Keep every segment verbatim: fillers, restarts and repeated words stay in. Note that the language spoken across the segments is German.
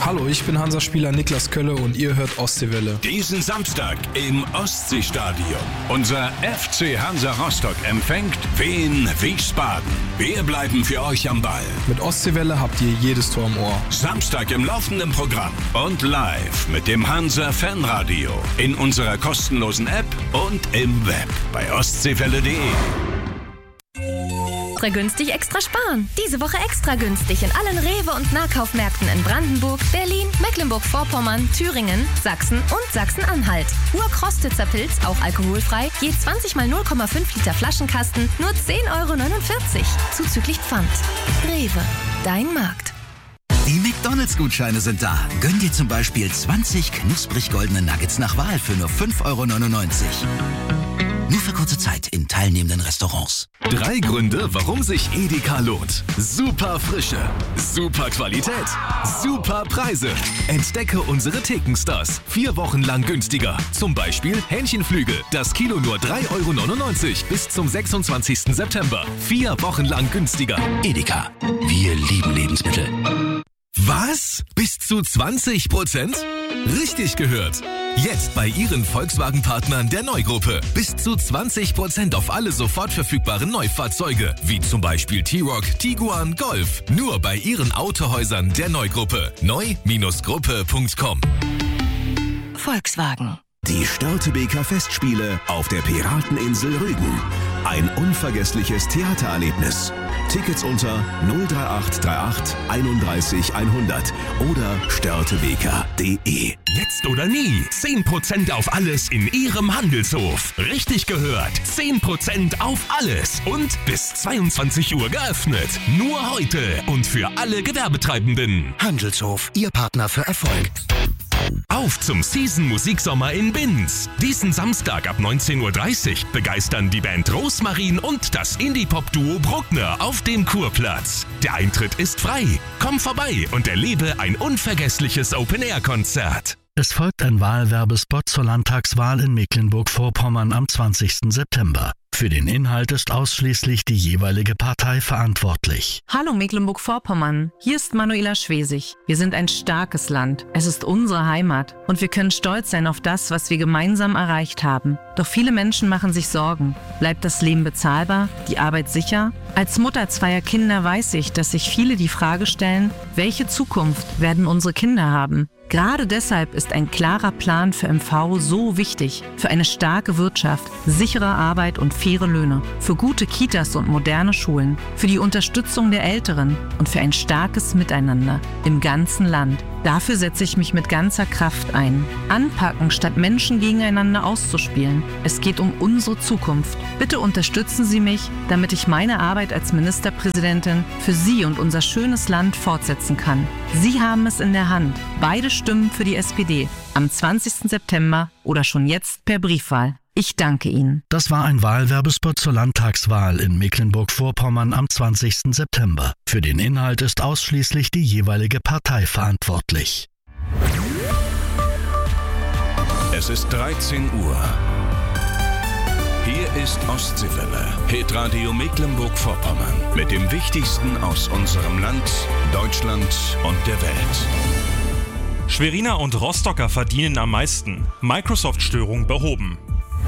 Hallo, ich bin Hansa-Spieler Niklas Kölle und ihr hört Ostseewelle. Diesen Samstag im Ostseestadion. Unser F C Hansa Rostock empfängt Wien Wiesbaden. Wir bleiben für euch am Ball. Mit Ostseewelle habt ihr jedes Tor im Ohr. Samstag im laufenden Programm und live mit dem Hansa Fanradio in unserer kostenlosen App und im Web bei ostseewelle punkt de. Extra günstig, extra sparen. Diese Woche extra günstig in allen Rewe- und Nahkaufmärkten in Brandenburg, Berlin, Mecklenburg-Vorpommern, Thüringen, Sachsen und Sachsen-Anhalt. Urkrostitzer Pilz, auch alkoholfrei, je zwanzig mal null Komma fünf Liter Flaschenkasten, nur zehn Euro neunundvierzig. Zuzüglich Pfand. Rewe, dein Markt. Die McDonalds-Gutscheine sind da. Gönn dir zum Beispiel zwanzig knusprig goldene Nuggets nach Wahl für nur fünf Euro neunundneunzig. Nur für kurze Zeit in teilnehmenden Restaurants. Drei Gründe, warum sich Edeka lohnt. Super Frische, super Qualität, super Preise. Entdecke unsere Thekenstars. Vier Wochen lang günstiger. Zum Beispiel Hähnchenflügel. Das Kilo nur drei Euro neunundneunzig bis zum sechsundzwanzigsten September. Vier Wochen lang günstiger. Edeka. Wir lieben Lebensmittel. Was? Bis zu zwanzig Prozent? Richtig gehört. Jetzt bei Ihren Volkswagen-Partnern der Neugruppe. Bis zu zwanzig Prozent auf alle sofort verfügbaren Neufahrzeuge. Wie zum Beispiel T-Roc, Tiguan, Golf. Nur bei Ihren Autohäusern der Neugruppe. neu Gruppe punkt com. Volkswagen. Die Störtebeker Festspiele auf der Pirateninsel Rügen. Ein unvergessliches Theatererlebnis. Tickets unter null drei acht drei acht einunddreißig hundert oder störtebeker punkt de. Jetzt oder nie. zehn Prozent auf alles in Ihrem Handelshof. Richtig gehört. zehn Prozent auf alles. Und bis zweiundzwanzig Uhr geöffnet. Nur heute und für alle Gewerbetreibenden. Handelshof, Ihr Partner für Erfolg. Auf zum Season-Musiksommer in Binz. Diesen Samstag ab neunzehn Uhr dreißig begeistern die Band Rosmarin und das Indie-Pop-Duo Bruckner auf dem Kurplatz. Der Eintritt ist frei. Komm vorbei und erlebe ein unvergessliches Open-Air-Konzert. Es folgt ein Wahlwerbespot zur Landtagswahl in Mecklenburg-Vorpommern am zwanzigsten September. Für den Inhalt ist ausschließlich die jeweilige Partei verantwortlich. Hallo Mecklenburg-Vorpommern, hier ist Manuela Schwesig. Wir sind ein starkes Land. Es ist unsere Heimat und wir können stolz sein auf das, was wir gemeinsam erreicht haben. Doch viele Menschen machen sich Sorgen. Bleibt das Leben bezahlbar? Die Arbeit sicher? Als Mutter zweier Kinder weiß ich, dass sich viele die Frage stellen, welche Zukunft werden unsere Kinder haben? Gerade deshalb ist ein klarer Plan für M V so wichtig. Für eine starke Wirtschaft, sichere Arbeit und faire Löhne. Für gute Kitas und moderne Schulen. Für die Unterstützung der Älteren und für ein starkes Miteinander im ganzen Land. Dafür setze ich mich mit ganzer Kraft ein. Anpacken, statt Menschen gegeneinander auszuspielen. Es geht um unsere Zukunft. Bitte unterstützen Sie mich, damit ich meine Arbeit als Ministerpräsidentin für Sie und unser schönes Land fortsetzen kann. Sie haben es in der Hand. Beide Stimmen für die S P D. Am zwanzigsten September oder schon jetzt per Briefwahl. Ich danke Ihnen. Das war ein Wahlwerbespot zur Landtagswahl in Mecklenburg-Vorpommern am zwanzigsten September. Für den Inhalt ist ausschließlich die jeweilige Partei verantwortlich. Es ist dreizehn Uhr. Hier ist Ostseewelle, Hitradio Mecklenburg-Vorpommern. Mit dem Wichtigsten aus unserem Land, Deutschland und der Welt. Schweriner und Rostocker verdienen am meisten. Microsoft-Störung behoben.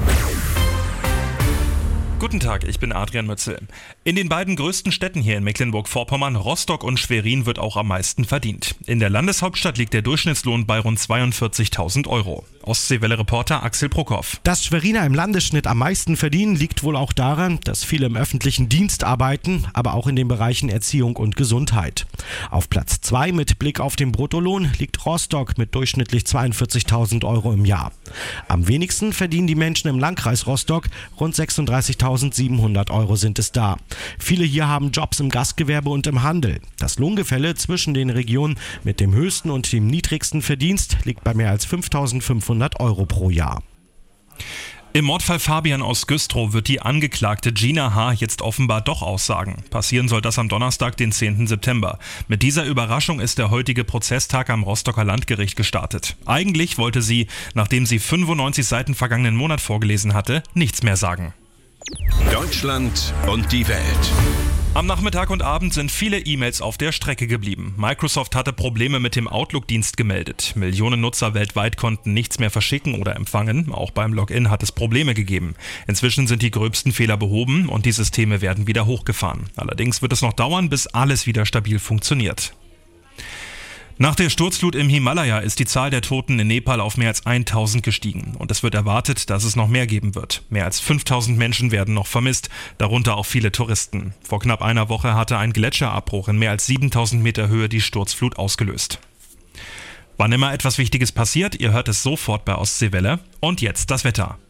Guten Tag, ich bin Adrian Mützel. In den beiden größten Städten hier in Mecklenburg-Vorpommern, Rostock und Schwerin, wird auch am meisten verdient. In der Landeshauptstadt liegt der Durchschnittslohn bei rund zweiundvierzigtausend Euro. Ostseewelle-Reporter Axel Prokoff. Dass Schweriner im Landesschnitt am meisten verdienen, liegt wohl auch daran, dass viele im öffentlichen Dienst arbeiten, aber auch in den Bereichen Erziehung und Gesundheit. Auf Platz zwei mit Blick auf den Bruttolohn liegt Rostock mit durchschnittlich zweiundvierzigtausend Euro im Jahr. Am wenigsten verdienen die Menschen im Landkreis Rostock, rund sechsunddreißigtausendsiebenhundert Euro sind es da. Viele hier haben Jobs im Gastgewerbe und im Handel. Das Lohngefälle zwischen den Regionen mit dem höchsten und dem niedrigsten Verdienst liegt bei mehr als fünftausendfünfhundert Euro pro Jahr. Im Mordfall Fabian aus Güstrow wird die Angeklagte Gina H. jetzt offenbar doch aussagen. Passieren soll das am Donnerstag, den zehnten September. Mit dieser Überraschung ist der heutige Prozesstag am Rostocker Landgericht gestartet. Eigentlich wollte sie, nachdem sie fünfundneunzig Seiten vergangenen Monat vorgelesen hatte, nichts mehr sagen. Deutschland und die Welt. Am Nachmittag und Abend sind viele E-Mails auf der Strecke geblieben. Microsoft hatte Probleme mit dem Outlook-Dienst gemeldet. Millionen Nutzer weltweit konnten nichts mehr verschicken oder empfangen. Auch beim Login hat es Probleme gegeben. Inzwischen sind die gröbsten Fehler behoben und die Systeme werden wieder hochgefahren. Allerdings wird es noch dauern, bis alles wieder stabil funktioniert. Nach der Sturzflut im Himalaya ist die Zahl der Toten in Nepal auf mehr als tausend gestiegen. Und es wird erwartet, dass es noch mehr geben wird. Mehr als fünftausend Menschen werden noch vermisst, darunter auch viele Touristen. Vor knapp einer Woche hatte ein Gletscherabbruch in mehr als siebentausend Meter Höhe die Sturzflut ausgelöst. Wann immer etwas Wichtiges passiert, ihr hört es sofort bei Ostseewelle. Und jetzt das Wetter.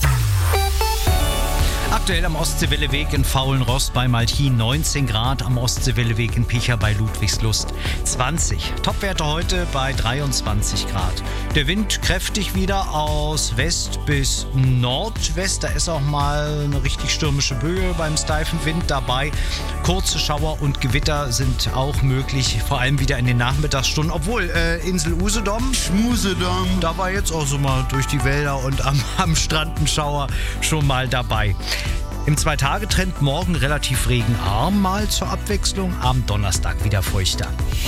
Aktuell am Ostseewelleweg in Faulenrost bei Malchin neunzehn Grad, am Ostseewelleweg in Picha bei Ludwigslust zwanzig. Topwerte heute bei dreiundzwanzig Grad. Der Wind kräftig wieder aus West bis Nordwest. Da ist auch mal eine richtig stürmische Böe beim steifen Wind dabei. Kurze Schauer und Gewitter sind auch möglich, vor allem wieder in den Nachmittagsstunden. Obwohl, äh, Insel Usedom, Schmusedom, da war jetzt auch so mal durch die Wälder und am, am Strand ein Schauer schon mal dabei. Im Zwei-Tage-Trend morgen relativ regenarm mal zur Abwechslung, am Donnerstag wieder feuchter.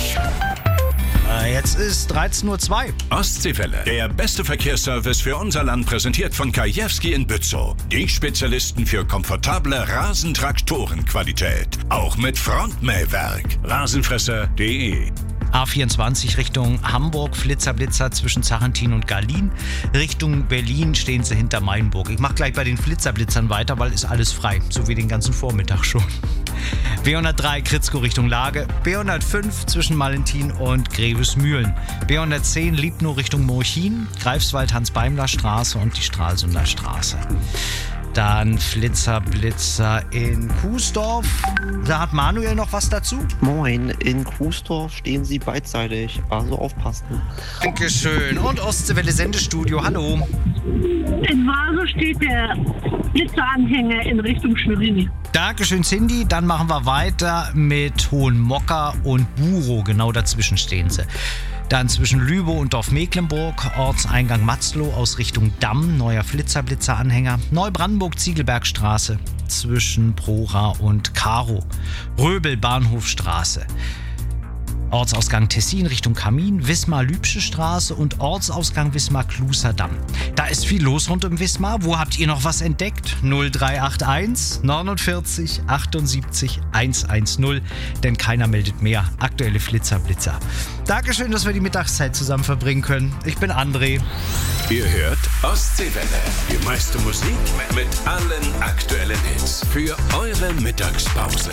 Jetzt ist dreizehn Uhr zwei. Ostseewelle, der beste Verkehrsservice für unser Land, präsentiert von Kajewski in Bützow. Die Spezialisten für komfortable Rasentraktorenqualität. Auch mit Frontmähwerk. Rasenfresser punkt de A vierundzwanzig Richtung Hamburg, Flitzer-Blitzer zwischen Zachentin und Garlin. Richtung Berlin stehen sie hinter Mainburg. Ich mache gleich bei den Flitzer-Blitzern weiter, weil ist alles frei, so wie den ganzen Vormittag schon. B hundertdrei Kritzko Richtung Lage, B hundertfünf zwischen Malentin und Grevesmühlen, B hundertzehn Liebnow Richtung Murchin, Greifswald Hans-Beimler-Straße und die Stralsunder Straße. Dann Flitzer, Blitzer in Kuesdorf. Da hat Manuel noch was dazu. Moin, in Kuesdorf stehen Sie beidseitig, also aufpassen. Dankeschön. Und Ostseewelle Sendestudio, hallo. In Vase steht der Blitzeranhänger in Richtung Schwerin. Dankeschön, Cindy. Dann machen wir weiter mit Hohenmocker und Burow. Genau dazwischen stehen sie. Dann zwischen Lübow und Dorf Mecklenburg, Ortseingang Matzlow aus Richtung Damm, neuer Flitzer-Blitzer-Anhänger, Neubrandenburg-Ziegelbergstraße zwischen Prora und Karo, Röbel Bahnhofstraße, Ortsausgang Tessin Richtung Kamin, Wismar-Lübsche Straße und Ortsausgang Wismar-Kluserdamm. Da ist viel los rund um Wismar. Wo habt ihr noch was entdeckt? null drei acht eins neunundvierzig achtundsiebzig hundertzehn, denn keiner meldet mehr. Aktuelle Flitzer-Blitzer. Dankeschön, dass wir die Mittagszeit zusammen verbringen können. Ich bin André. Ihr hört Ostseewelle. Die meiste Musik mit allen aktuellen Hits für eure Mittagspause.